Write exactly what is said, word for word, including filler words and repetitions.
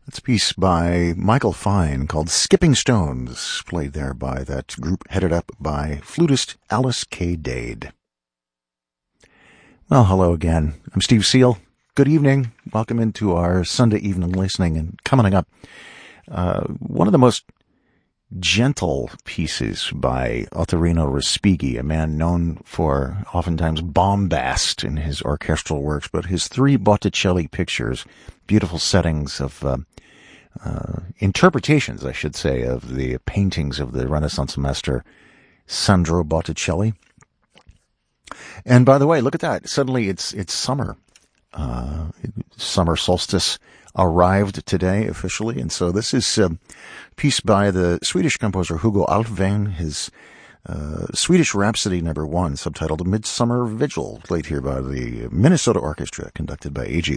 That's a piece by Michael Fine called Skipping Stones, played there by that group headed up by flutist Alice K. Dade. Well, hello again. I'm Steve Seal. Good evening. Welcome into our Sunday evening listening. And coming up, uh, one of the most gentle pieces by Ottorino Respighi, a man known for oftentimes bombast in his orchestral works, but his three Botticelli pictures, beautiful settings of uh, uh, interpretations, I should say, of the paintings of the Renaissance master Sandro Botticelli. And by the way, look at that. Suddenly it's it's summer. Uh, summer solstice arrived today officially, and so this is a piece by the Swedish composer Hugo Alfvén, his uh, Swedish Rhapsody number one, subtitled Midsummer Vigil, played here by the Minnesota Orchestra, conducted by A G